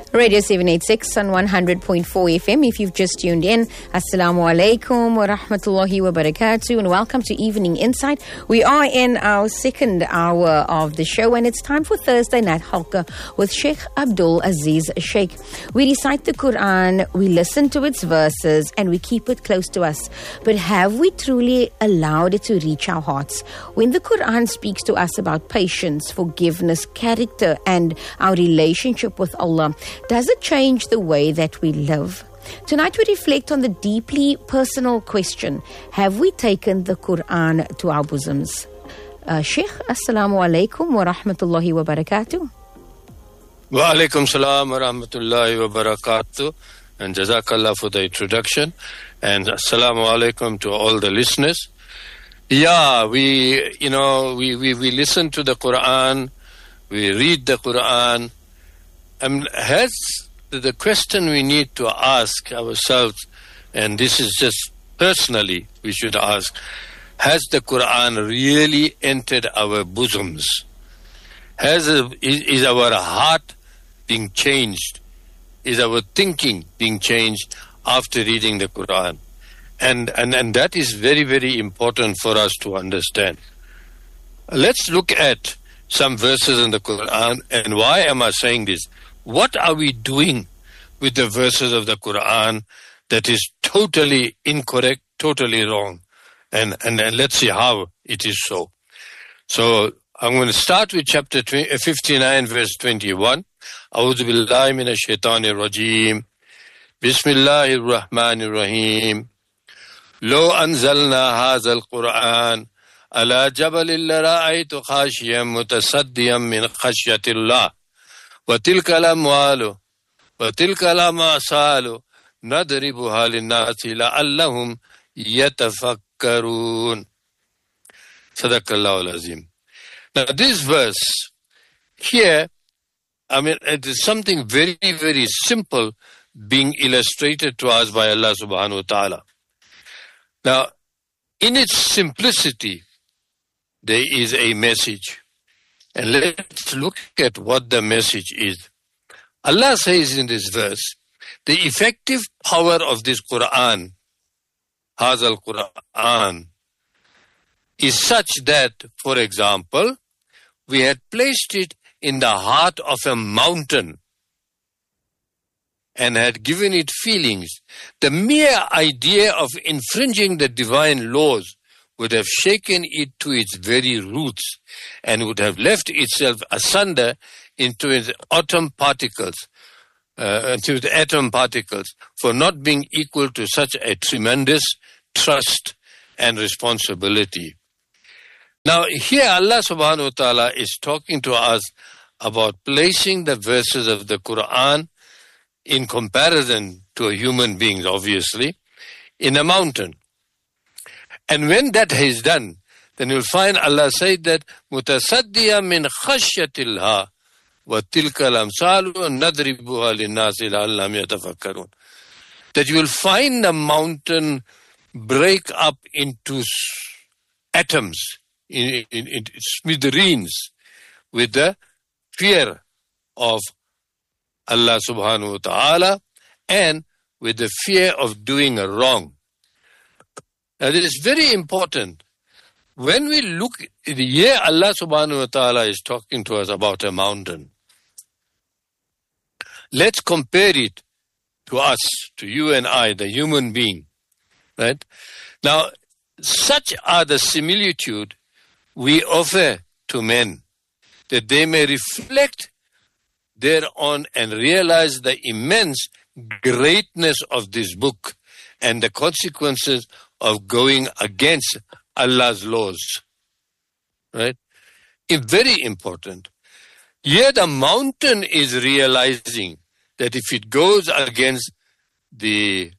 Radio 786 on 100.4 FM. If you've just tuned in, Assalamu alaikum wa rahmatullahi wa barakatuh, and welcome to Evening Insight. We are in our second hour of the show, and it's time for Thursday Night Halqa with Sheikh Abdul Aziz Sheikh. We recite the Quran, we listen to its verses, and we keep it close to us. But have we truly allowed it to reach our hearts? When the Quran speaks to us about patience, forgiveness, character, and our relationship with Allah, does it change the way that we live? Tonight we reflect on the deeply personal question, have we taken the Quran to our bosoms? Sheikh, Assalamu alaikum wa rahmatullahi wa barakatuh. Wa alaikum salam wa rahmatullahi wa barakatuh. And jazakallah for the introduction. And assalamu alaikum to all the listeners. Yeah, we listen to the Quran, we read the Quran. Has the question we need to ask ourselves, and this is just personally we should ask, has the Quran really entered our bosoms? Is our heart being changed? Is our thinking being changed after reading the Quran? And that is very, very important for us to understand. Let's look at some verses in the Quran. And why am I saying this? What are we doing with the verses of the Quran that is totally incorrect, totally wrong? And let's see how it is so. So I'm going to start with chapter 59, verse 21. A'udhu billahi minash shaitanir rajim. Bismillahir rahmanir rahim. Lo anzalna hazal Quran ala jabalin lara'aytu khashiyan mutasaddiyan min khashyatillah. وَتِلْكَ الْأَمْوَالُ وَتِلْكَ الْأَمْثَالُ نَضْرِبُهَا لِلنَّاسِ لَعَلَّهُمْ يَتَفَكَّرُونَ. Sadaqallahu al-Azim. Now this verse here, it is something very, very simple being illustrated to us by Allah subhanahu wa ta'ala. Now, in its simplicity, there is a message. And let's look at what the message is. Allah says in this verse, the effective power of this Quran, Hazal Quran, is such that, for example, we had placed it in the heart of a mountain and had given it feelings. The mere idea of infringing the divine laws would have shaken it to its very roots and would have left itself asunder into its atom particles, for not being equal to such a tremendous trust and responsibility. Now here Allah subhanahu wa ta'ala is talking to us about placing the verses of the Quran in comparison to a human being, obviously, in a mountain. And when that is done, then you'll find Allah said that مُتَصَدِّيًا مِنْ خَشْيَةِ اللَّهِ وَتِلْكَ الْأَمْثَالُ نَضْرِبُهَا لِلنَّاسِ لَعَلَّهُمْ يَتَفَكَّرُونَ. That you will find the mountain break up into atoms, in smithereens, with the fear of Allah subhanahu wa ta'ala and with the fear of doing wrong. Now, it is very important. When we look, here Allah subhanahu wa ta'ala is talking to us about a mountain. Let's compare it to us, to you and I, the human being. Right? Now, such are the similitude we offer to men, that they may reflect thereon and realize the immense greatness of this book and the consequences of going against Allah's laws. Right? It's very important. Here the mountain is realizing that if it goes against the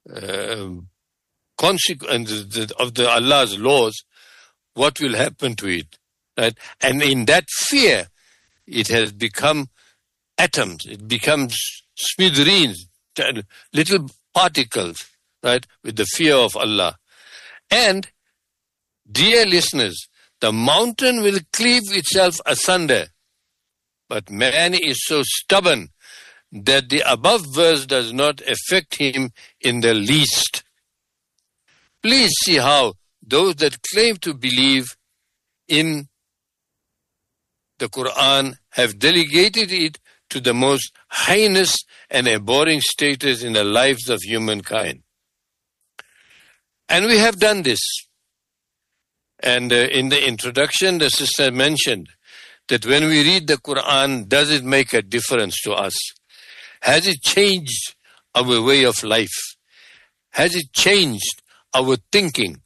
consequences of the Allah's laws, what will happen to it? Right? And in that fear, it has become atoms. It becomes smithereens, little particles, right, with the fear of Allah. And, dear listeners, the mountain will cleave itself asunder, but man is so stubborn that the above verse does not affect him in the least. Please see how those that claim to believe in the Quran have delegated it to the most heinous and abhorring status in the lives of humankind. And we have done this. And in the introduction, the sister mentioned that when we read the Quran, does it make a difference to us? Has it changed our way of life? Has it changed our thinking?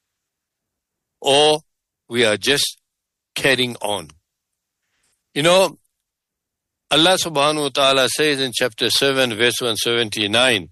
Or we are just carrying on? You know, Allah subhanahu wa ta'ala says in chapter 7, verse 179,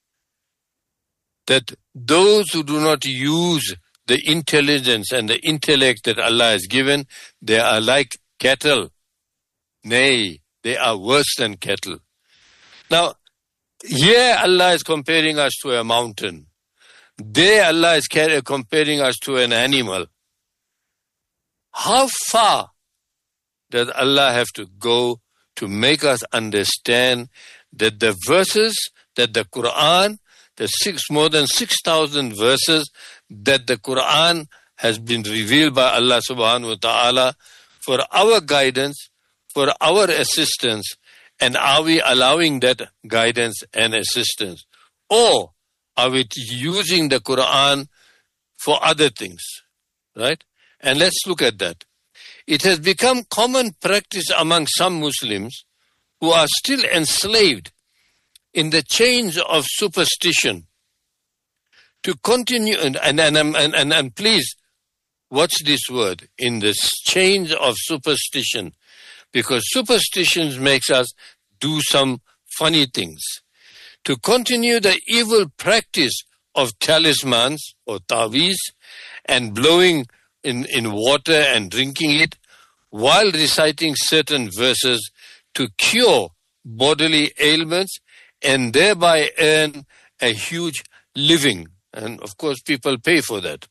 that those who do not use the intelligence and the intellect that Allah has given, they are like cattle. Nay, they are worse than cattle. Now, here Allah is comparing us to a mountain. There Allah is comparing us to an animal. How far does Allah have to go to make us understand that the verses, that the Quran, more than 6,000 verses that the Quran has been revealed by Allah subhanahu wa ta'ala for our guidance, for our assistance, and are we allowing that guidance and assistance? Or are we using the Quran for other things? Right? And let's look at that. It has become common practice among some Muslims who are still enslaved in the chains of superstition to continue, and please watch this word, in the chains of superstition, because superstitions makes us do some funny things. To continue the evil practice of talismans or taweez and blowing in water and drinking it while reciting certain verses to cure bodily ailments and thereby earn a huge living. And of course, people pay for that.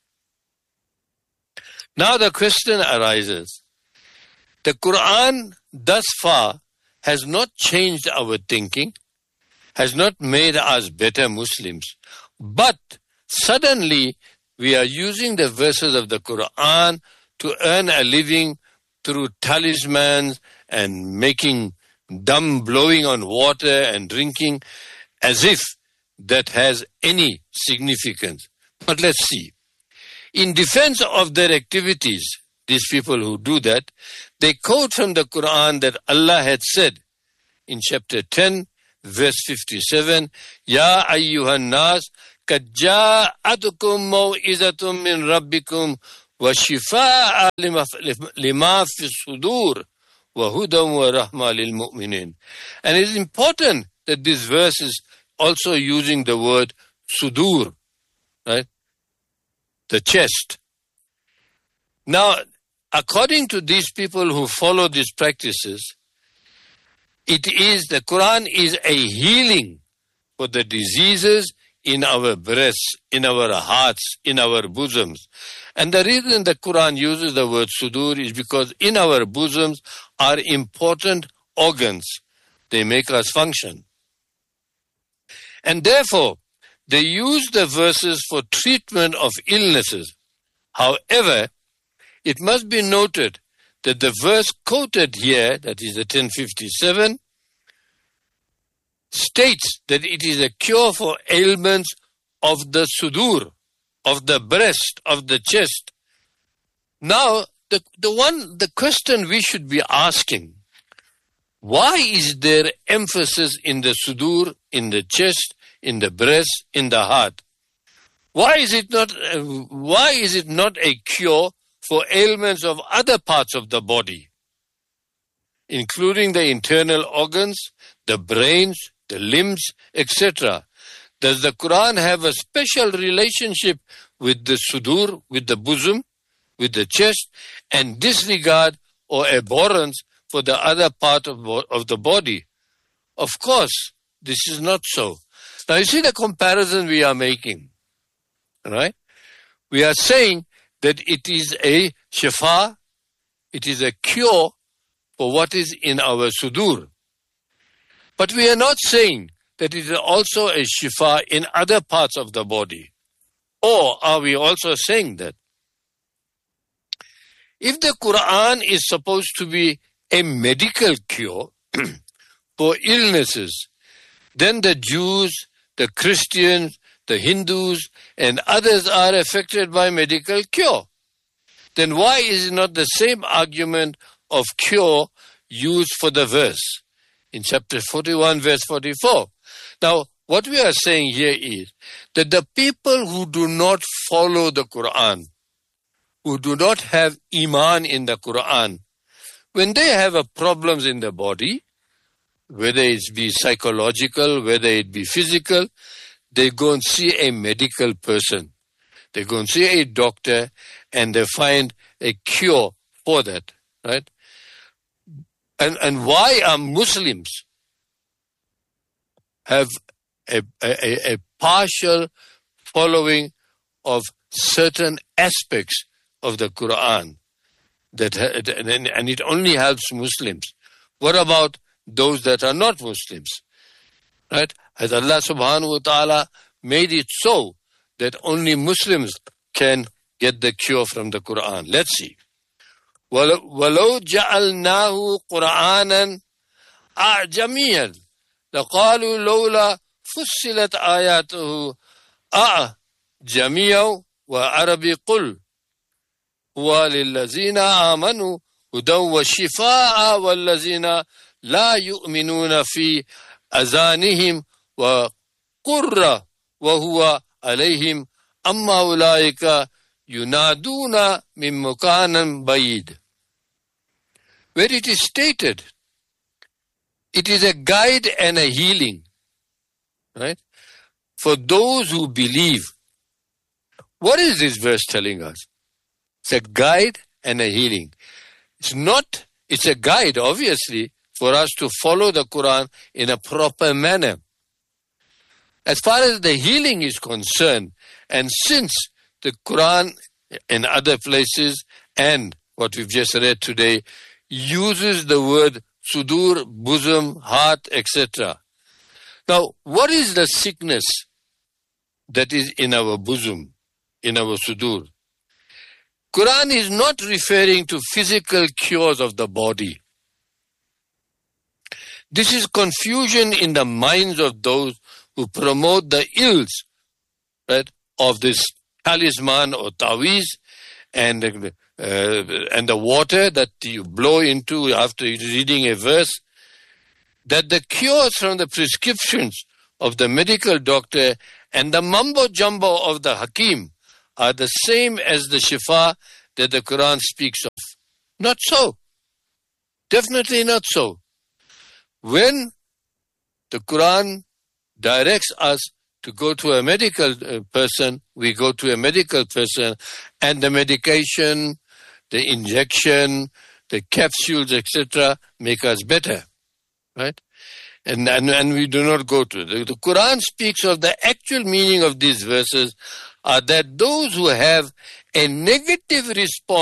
Now the question arises. The Quran thus far has not changed our thinking, has not made us better Muslims, but suddenly we are using the verses of the Quran to earn a living through talismans and making dumb blowing on water and drinking, as if that has any significance. But let's see. In defense of their activities, these people who do that, they quote from the Quran that Allah had said in chapter 10, verse 57, Ya ayyuhan nas, qad ja'atukum maw'izatum min rabbikum wa shifaa'a lima fi sudur wa hudan wa rahma lil mu'minin. And it is important that this verse is also using the word sudur, right? The chest. Now, according to these people who follow these practices, the Quran is a healing for the diseases in our breasts, in our hearts, in our bosoms. And the reason the Quran uses the word sudur is because in our bosoms are important organs. They make us function. And therefore, they use the verses for treatment of illnesses. However, it must be noted that the verse quoted here, that is the 1057, states that it is a cure for ailments of the sudur, of the breast, of the chest. Now, the question we should be asking, why is there emphasis in the sudur, in the chest, in the breast, in the heart? Why is it not a cure for ailments of other parts of the body, including the internal organs, the brains, the limbs, etc.? Does the Quran have a special relationship with the sudur, with the bosom, with the chest, and disregard or abhorrence for the other part of the body? Of course, this is not so. Now you see the comparison we are making, right? We are saying that it is a shifa, it is a cure for what is in our sudur. But we are not saying that it is also a shifa in other parts of the body. Or are we also saying that if the Quran is supposed to be a medical cure for illnesses, then the Jews, the Christians, the Hindus, and others are affected by medical cure. Then why is it not the same argument of cure used for the verse in chapter 41, verse 44? Now, what we are saying here is that the people who do not follow the Quran, who do not have iman in the Quran, when they have problems in the body, whether it be psychological, whether it be physical, they go and see a medical person. They go and see a doctor and they find a cure for that, right? And why are Muslims have a partial following of certain aspects of the Quran, and it only helps Muslims? What about those that are not Muslims? Right? As Allah subhanahu wa ta'ala made it so that only Muslims can get the cure from the Quran. Let's see. وَلَوْ جَعَلْنَاهُ قُرْآنًا أَعْجَمِيًّا لَقَالُوا لَوْلَا فُصِّلَتْ آيَاتُهُ أَعْجَمِيًّا وَعَرَبِي قُلْ هُوَ لِلَّذِينَ آمَنُوا هُدًى وَشِفَاءً وَالَّذِينَ لَا يُؤْمِنُونَ فِي أَذَانِهِمْ وَقُرَّ وَهُوَ عَلَيْهِمْ أَمَّا أُولَٰئِكَ يُنَادُونَ مِن مَكَانٍ بَعِيدٍ. Where it is stated, it is a guide and a healing, right? For those who believe. What is this verse telling us? It's a guide and a healing. It's a guide, obviously, for us to follow the Quran in a proper manner. As far as the healing is concerned, and since the Quran in other places and what we've just read today uses the word sudur, bosom, heart, etc. Now, what is the sickness that is in our bosom, in our sudur? Quran is not referring to physical cures of the body. This is confusion in the minds of those who promote the ills, right, of this talisman or tawiz and the water that you blow into after reading a verse, that the cures from the prescriptions of the medical doctor and the mumbo-jumbo of the hakim are the same as the shifa that the Quran speaks of. Not so. Definitely not so. When the Quran directs us to go to a medical person, we go to a medical person, and the medication, the injection, the capsules, etc., make us better, right? And we do not go to it. The Quran speaks of the actual meaning of these verses are that those who have a negative response